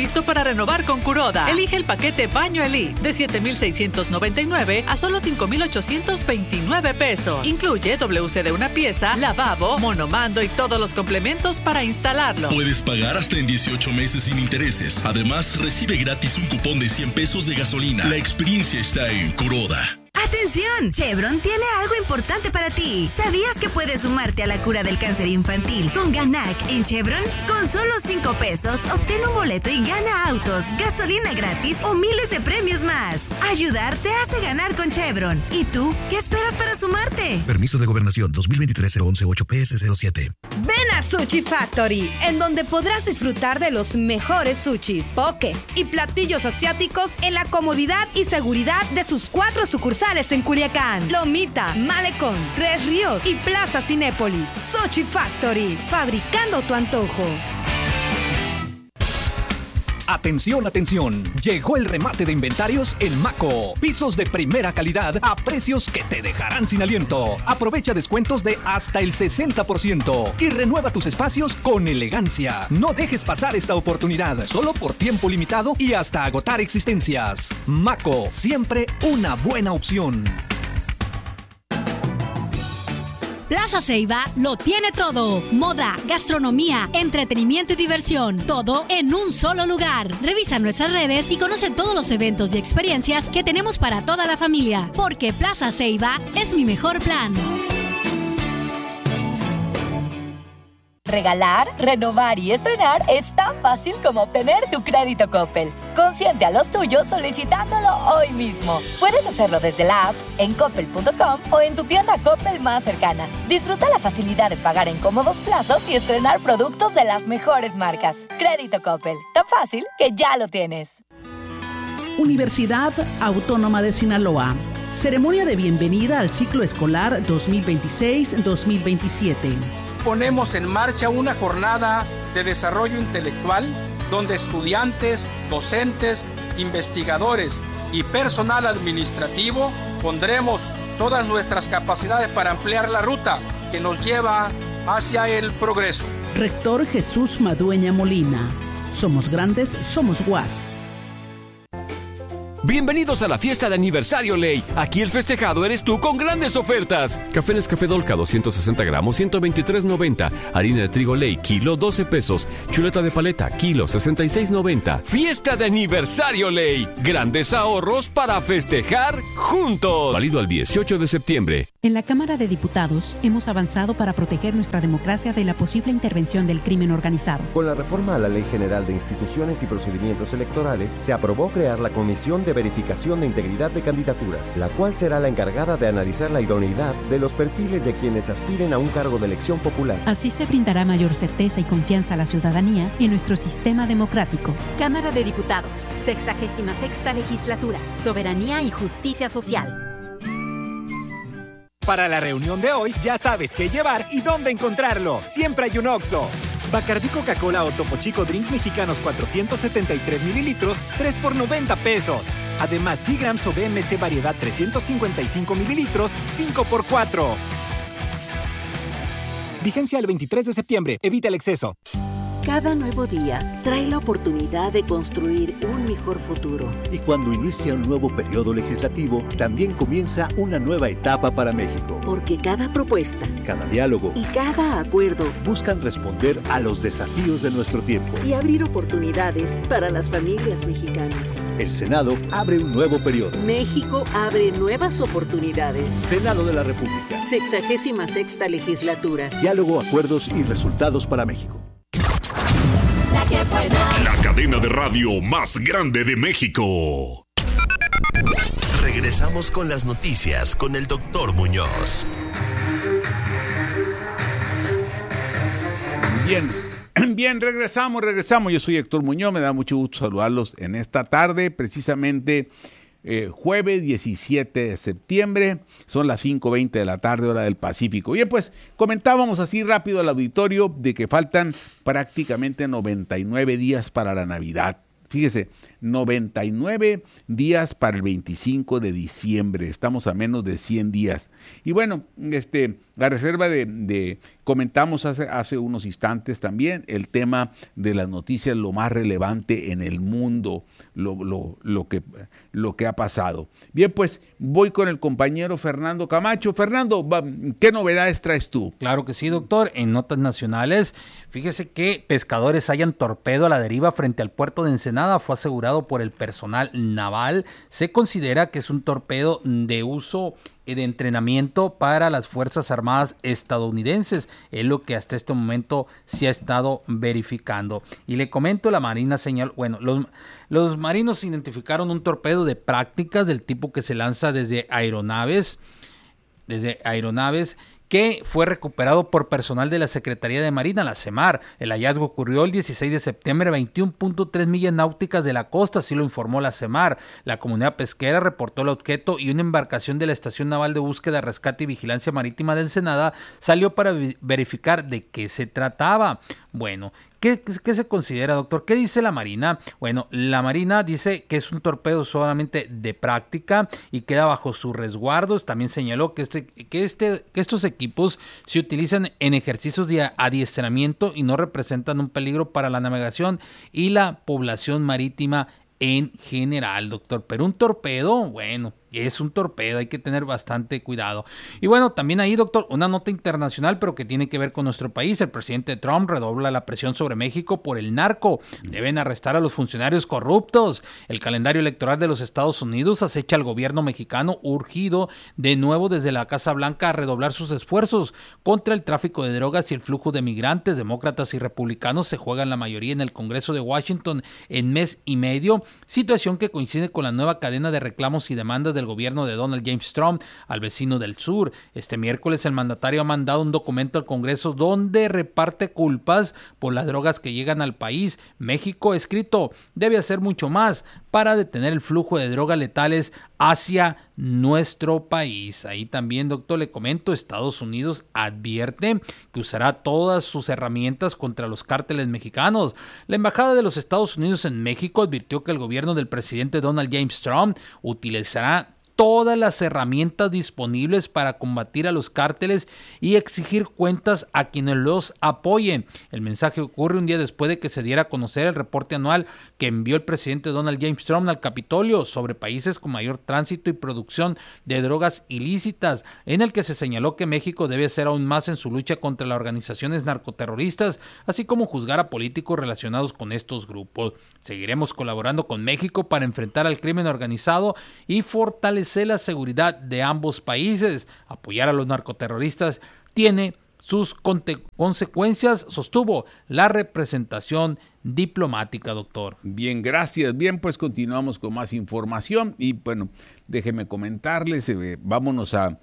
listo para renovar con Kuroda. Elige el paquete Baño Elite de $7,699 a solo $5,829 pesos. Incluye WC de una pieza, lavabo, monomando y todos los complementos para instalarlo. Puedes pagar hasta en 18 meses sin intereses. Además, recibe gratis un cupón de 100 pesos de gasolina. La experiencia está en Kuroda. ¡Atención! Chevron tiene algo importante para ti. ¿Sabías que puedes sumarte a la cura del cáncer infantil con Ganac en Chevron? Con solo 5 pesos, obtén un boleto y gana autos, gasolina gratis o miles de premios más. Ayudar te hace ganar con Chevron. ¿Y tú? ¿Qué esperas para sumarte? Permiso de Gobernación 2023-011-8 PS07. Ven a Sushi Factory, en donde podrás disfrutar de los mejores sushis, pokés y platillos asiáticos en la comodidad y seguridad de sus 4 sucursales en Culiacán, Lomita, Malecón, Tres Ríos y Plaza Cinépolis. Sushi Factory, fabricando tu antojo. Atención, atención. Llegó el remate de inventarios en Maco. Pisos de primera calidad a precios que te dejarán sin aliento. Aprovecha descuentos de hasta el 60% y renueva tus espacios con elegancia. No dejes pasar esta oportunidad, solo por tiempo limitado y hasta agotar existencias. Maco, siempre una buena opción. Plaza Ceiba lo tiene todo. Moda, gastronomía, entretenimiento y diversión. Todo en un solo lugar. Revisa nuestras redes y conoce todos los eventos y experiencias que tenemos para toda la familia. Porque Plaza Ceiba es mi mejor plan. Regalar, renovar y estrenar es tan fácil como obtener tu crédito Coppel. Consiente a los tuyos solicitándolo hoy mismo. Puedes hacerlo desde la app, en coppel.com o en tu tienda Coppel más cercana. Disfruta la facilidad de pagar en cómodos plazos y estrenar productos de las mejores marcas. Crédito Coppel, tan fácil que ya lo tienes. Universidad Autónoma de Sinaloa. Ceremonia de bienvenida al ciclo escolar 2026-2027. Ponemos en marcha una jornada de desarrollo intelectual donde estudiantes, docentes, investigadores y personal administrativo pondremos todas nuestras capacidades para ampliar la ruta que nos lleva hacia el progreso. Rector Jesús Madueña Molina. Somos grandes, somos UAS. Bienvenidos a la fiesta de aniversario Ley. Aquí el festejado eres tú con grandes ofertas. Café Nescafé Dolca 260 gramos, 123.90. Harina de trigo Ley, kilo 12 pesos. Chuleta de paleta, kilo 66.90. Fiesta de aniversario Ley. Grandes ahorros para festejar juntos. Válido al 18 de septiembre. En la Cámara de Diputados hemos avanzado para proteger nuestra democracia de la posible intervención del crimen organizado. Con la reforma a la Ley General de Instituciones y Procedimientos Electorales, se aprobó crear la Comisión de Verificación de Integridad de Candidaturas, la cual será la encargada de analizar la idoneidad de los perfiles de quienes aspiren a un cargo de elección popular. Así se brindará mayor certeza y confianza a la ciudadanía en nuestro sistema democrático. Cámara de Diputados, 66ª Legislatura, Soberanía y Justicia Social. Para la reunión de hoy ya sabes qué llevar y dónde encontrarlo. Siempre hay un Oxxo. Bacardí Coca-Cola o Topo Chico Drinks Mexicanos 473 mililitros, 3 por 90 pesos. Además, Seagrams o BMC Variedad 355 mililitros, 5 por 4. Vigencia el 23 de septiembre. Evita el exceso. Cada nuevo día trae la oportunidad de construir un mejor futuro. Y cuando inicia un nuevo periodo legislativo, también comienza una nueva etapa para México. Porque cada propuesta, cada diálogo y cada acuerdo buscan responder a los desafíos de nuestro tiempo y abrir oportunidades para las familias mexicanas. El Senado abre un nuevo periodo. México abre nuevas oportunidades. Senado de la República. 66ª Legislatura. Diálogo, acuerdos y resultados para México. La cadena de radio más grande de México. Regresamos con las noticias con el Dr. Muñoz. Bien, regresamos. Yo soy Héctor Muñoz, me da mucho gusto saludarlos en esta tarde, precisamente jueves 17 de septiembre, son las 5:20 de la tarde, hora del Pacífico. Bien, pues comentábamos así rápido al auditorio de que faltan prácticamente 99 días para la Navidad. Fíjese, 99 días para el 25 de diciembre, estamos a menos de 100 días. Y bueno, La reserva comentamos hace unos instantes también el tema de las noticias, lo más relevante en el mundo, lo que ha pasado. Bien, pues voy con el compañero Fernando Camacho. Fernando, ¿qué novedades traes tú? Claro que sí, doctor. En notas nacionales, fíjese que pescadores hallan torpedo a la deriva frente al puerto de Ensenada. Fue asegurado por el personal naval. Se considera que es un torpedo de uso de entrenamiento para las Fuerzas Armadas estadounidenses, es lo que hasta este momento se ha estado verificando. Y le comento, la Marina señaló, los marinos identificaron un torpedo de prácticas del tipo que se lanza desde aeronaves, que fue recuperado por personal de la Secretaría de Marina, la CEMAR. El hallazgo ocurrió el 16 de septiembre, 21.3 millas náuticas de la costa, así lo informó la CEMAR. La comunidad pesquera reportó el objeto y una embarcación de la Estación Naval de Búsqueda, Rescate y Vigilancia Marítima de Ensenada salió para verificar de qué se trataba. Bueno, ¿qué se considera, doctor? ¿Qué dice la Marina? Bueno, la Marina dice que es un torpedo solamente de práctica y queda bajo sus resguardos. También señaló que estos equipos se utilizan en ejercicios de adiestramiento y no representan un peligro para la navegación y la población marítima en general, doctor. Pero un torpedo, bueno, es un torpedo, hay que tener bastante cuidado. Y bueno, también ahí, doctor, una nota internacional, pero que tiene que ver con nuestro país. El presidente Trump redobla la presión sobre México por el narco. Deben arrestar a los funcionarios corruptos. El calendario electoral de los Estados Unidos acecha al gobierno mexicano, urgido de nuevo desde la Casa Blanca a redoblar sus esfuerzos contra el tráfico de drogas y el flujo de migrantes. Demócratas y republicanos se juegan la mayoría en el Congreso de Washington en mes y medio, situación que coincide con la nueva cadena de reclamos y demandas del gobierno de Donald James Trump al vecino del sur. Este miércoles el mandatario ha mandado un documento al Congreso donde reparte culpas por las drogas que llegan al país. México, escrito, debe hacer mucho más para detener el flujo de drogas letales hacia nuestro país. Ahí también, doctor, le comento, Estados Unidos advierte que usará todas sus herramientas contra los cárteles mexicanos. La Embajada de los Estados Unidos en México advirtió que el gobierno del presidente Donald James Trump utilizará todas las herramientas disponibles para combatir a los cárteles y exigir cuentas a quienes los apoyen. El mensaje ocurre un día después de que se diera a conocer el reporte anual que envió el presidente Donald James Trump al Capitolio sobre países con mayor tránsito y producción de drogas ilícitas, en el que se señaló que México debe hacer aún más en su lucha contra las organizaciones narcoterroristas, así como juzgar a políticos relacionados con estos grupos. Seguiremos colaborando con México para enfrentar al crimen organizado y fortalecer la seguridad de ambos países. Apoyar a los narcoterroristas tiene sus consecuencias, sostuvo la representación diplomática, doctor. Bien, gracias. Bien, pues continuamos con más información y bueno, déjeme comentarles, vámonos a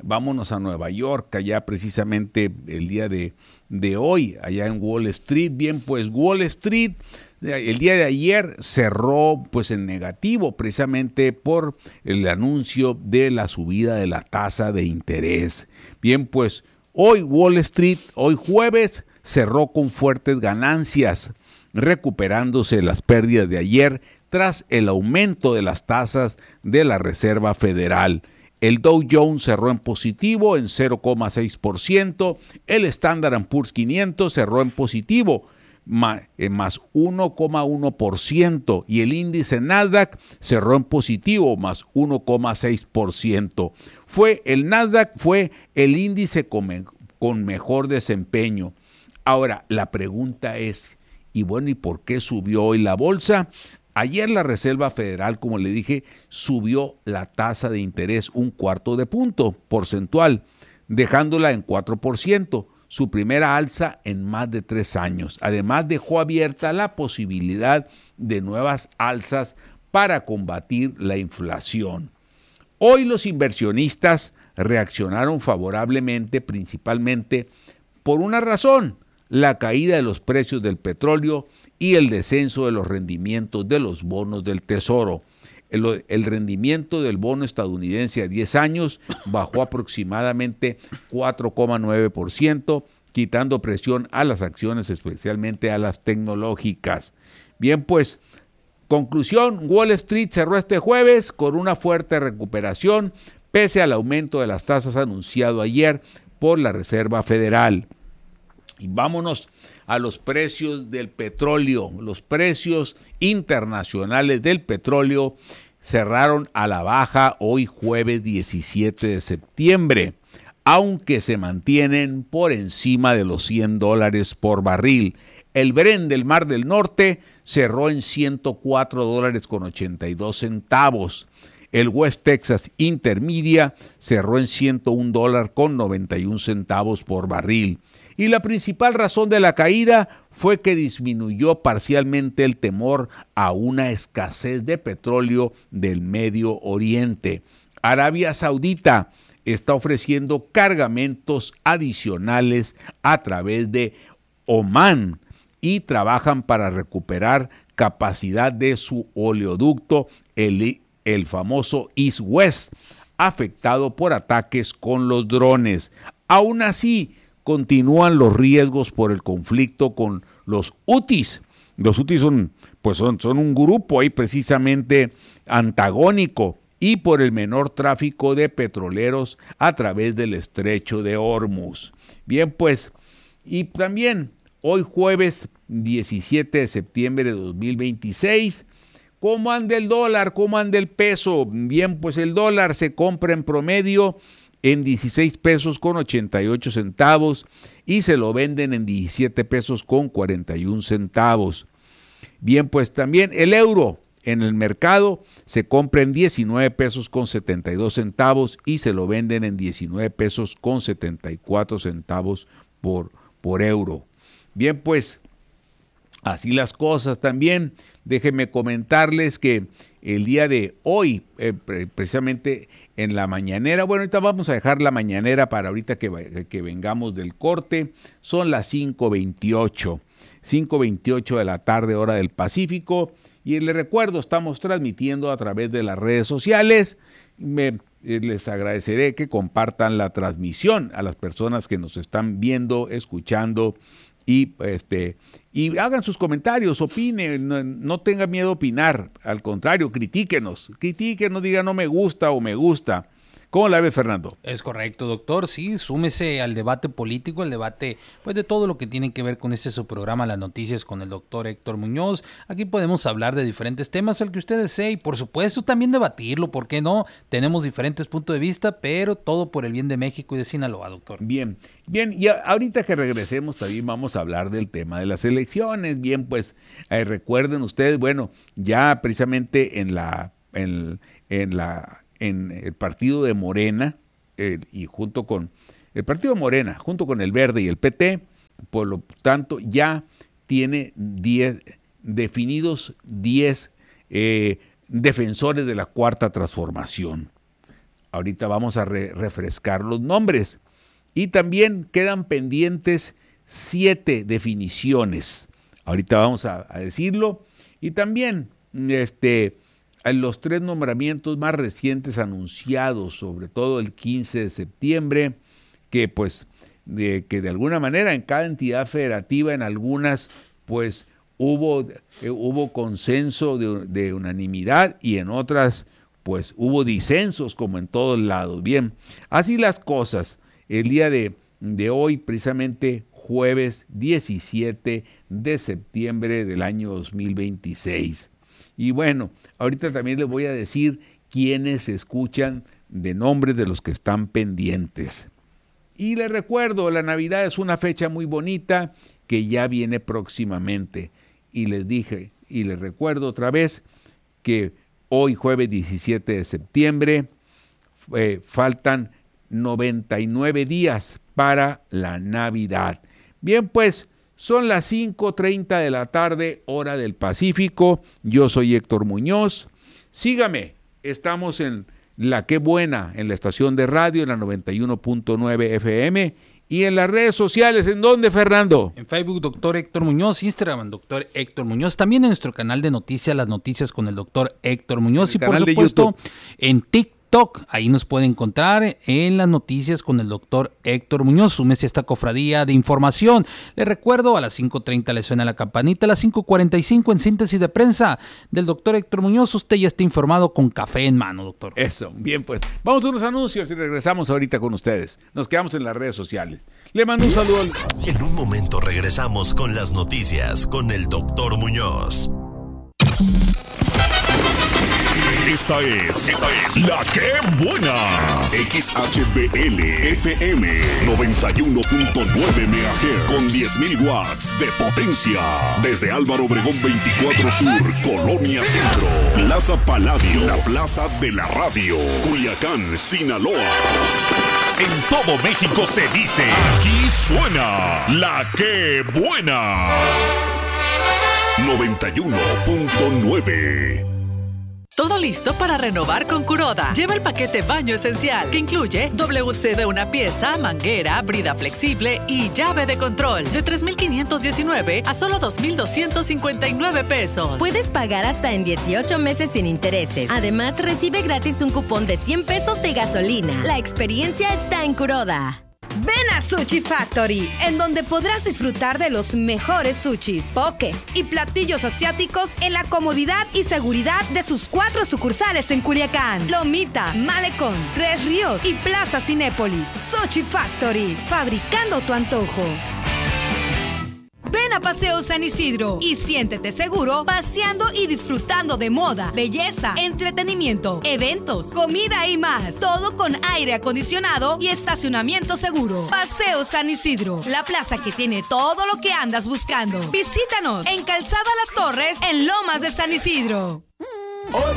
Nueva York, allá precisamente el día de hoy, allá en Wall Street. Bien, pues Wall Street el día de ayer cerró pues en negativo, precisamente por el anuncio de la subida de la tasa de interés. Bien, pues hoy Wall Street, hoy jueves, cerró con fuertes ganancias, recuperándose las pérdidas de ayer tras el aumento de las tasas de la Reserva Federal. El Dow Jones cerró en positivo en 0,6%, el Standard & Poor's 500 cerró en positivo más 1,1% y el índice Nasdaq cerró en positivo más 1,6%. El Nasdaq fue el índice con mejor desempeño. Ahora, la pregunta es, ¿y por qué subió hoy la bolsa? Ayer la Reserva Federal, como le dije, subió la tasa de interés 0,25 punto porcentual, dejándola en 4%, su primera alza en más de 3 años. Además, dejó abierta la posibilidad de nuevas alzas para combatir la inflación. Hoy los inversionistas reaccionaron favorablemente, principalmente por una razón: la caída de los precios del petróleo y el descenso de los rendimientos de los bonos del Tesoro. El rendimiento del bono estadounidense a 10 años bajó aproximadamente 4,9%, quitando presión a las acciones, especialmente a las tecnológicas. Bien, pues, conclusión, Wall Street cerró este jueves con una fuerte recuperación, pese al aumento de las tasas anunciado ayer por la Reserva Federal. Y vámonos a los precios del petróleo. Los precios internacionales del petróleo cerraron a la baja hoy jueves 17 de septiembre, aunque se mantienen por encima de los $100 por barril. El Brent del Mar del Norte cerró en $104.82. El West Texas Intermedia cerró en $101.91 por barril. Y la principal razón de la caída fue que disminuyó parcialmente el temor a una escasez de petróleo del Medio Oriente. Arabia Saudita está ofreciendo cargamentos adicionales a través de Omán y trabajan para recuperar capacidad de su oleoducto, el famoso East West, afectado por ataques con los drones. Aún así, continúan los riesgos por el conflicto con los Hutis. Los Hutis son un grupo ahí precisamente antagónico, y por el menor tráfico de petroleros a través del estrecho de Hormuz. Bien, pues, y también hoy jueves 17 de septiembre de 2026, ¿cómo anda el dólar? ¿Cómo anda el peso? Bien, pues el dólar se compra en promedio en 16 pesos con 88 centavos y se lo venden en 17 pesos con 41 centavos. Bien, pues también el euro en el mercado se compra en 19 pesos con 72 centavos y se lo venden en 19 pesos con 74 centavos por euro. Bien, pues así las cosas también. Déjenme comentarles que el día de hoy, precisamente en la mañanera, bueno, ahorita vamos a dejar la mañanera para ahorita que vengamos del corte, son las 5:28 de la tarde, hora del Pacífico, y les recuerdo, estamos transmitiendo a través de las redes sociales. Les agradeceré que compartan la transmisión a las personas que nos están viendo, escuchando, y hagan sus comentarios, opinen, no tengan miedo a opinar, al contrario, critíquenos, digan no me gusta o me gusta. ¿Cómo la ves, Fernando? Es correcto, doctor, sí, súmese al debate político, al debate pues de todo lo que tiene que ver con su programa Las Noticias con el doctor Héctor Muñoz. Aquí podemos hablar de diferentes temas, el que usted desee, y por supuesto también debatirlo, ¿por qué no? Tenemos diferentes puntos de vista, pero todo por el bien de México y de Sinaloa, doctor. Bien, y ahorita que regresemos también vamos a hablar del tema de las elecciones. Bien, pues recuerden ustedes, bueno, ya precisamente en el partido de Morena, y junto con el partido de Morena, junto con el Verde y el PT, por lo tanto ya tiene 10 definidos defensores de la Cuarta Transformación. Ahorita vamos a refrescar los nombres. Y también quedan pendientes 7 definiciones. Ahorita vamos a decirlo. Y también los 3 nombramientos más recientes anunciados, sobre todo el 15 de septiembre, que de alguna manera en cada entidad federativa, en algunas, pues hubo consenso de unanimidad, y en otras, pues hubo disensos, como en todos lados. Bien, así las cosas. El día de hoy, precisamente jueves 17 de septiembre del año 2026. Y bueno, ahorita también les voy a decir quiénes escuchan de nombres de los que están pendientes. Y les recuerdo, la Navidad es una fecha muy bonita que ya viene próximamente. Y les dije, y les recuerdo otra vez, que hoy jueves 17 de septiembre faltan 99 días para la Navidad. Bien, pues son las 5:30 de la tarde, hora del Pacífico. Yo soy Héctor Muñoz. Sígame, estamos en La Qué Buena, en la estación de radio, en la 91.9 FM. Y en las redes sociales, ¿en dónde, Fernando? En Facebook, doctor Héctor Muñoz, Instagram, doctor Héctor Muñoz, también en nuestro canal de noticias, Las Noticias con el doctor Héctor Muñoz, y por supuesto en TikTok, TikTok. Ahí nos puede encontrar en las noticias con el doctor Héctor Muñoz. Súmese a esta cofradía de información. Le recuerdo, a las 5:30 le suena la campanita, a las 5:45 en síntesis de prensa del doctor Héctor Muñoz. Usted ya está informado con café en mano, doctor. Eso, bien pues. Vamos a unos anuncios y regresamos ahorita con ustedes. Nos quedamos en las redes sociales. Le mando un saludo. En un momento regresamos con las noticias con el doctor Muñoz. Esta es La Que Buena. XHBL FM 91.9 MHz con 10.000 watts de potencia. Desde Álvaro Obregón 24 Sur, Colonia Centro, Plaza Paladio, la plaza de la radio, Culiacán, Sinaloa. En todo México se dice, aquí suena La Que Buena. 91.9. Todo listo para renovar con Kuroda. Lleva el paquete baño esencial, que incluye WC de una pieza, manguera, brida flexible y llave de control. De $3,519 a solo $2,259 pesos. Puedes pagar hasta en 18 meses sin intereses. Además, recibe gratis un cupón de 100 pesos de gasolina. La experiencia está en Kuroda. Ven a Sushi Factory, en donde podrás disfrutar de los mejores sushis, pokés y platillos asiáticos en la comodidad y seguridad de sus 4 sucursales en Culiacán, Lomita, Malecón, Tres Ríos y Plaza Cinépolis. Sushi Factory, fabricando tu antojo. Ven a Paseo San Isidro y siéntete seguro paseando y disfrutando de moda, belleza, entretenimiento, eventos, comida y más. Todo con aire acondicionado y estacionamiento seguro. Paseo San Isidro, la plaza que tiene todo lo que andas buscando. Visítanos en Calzada Las Torres, en Lomas de San Isidro. Hoy